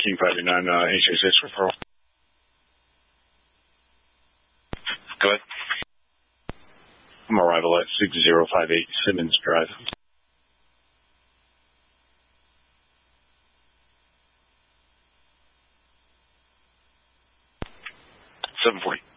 King 589, HSS referral. Go ahead. I'm arrival at 6058 Simmons Drive. 740.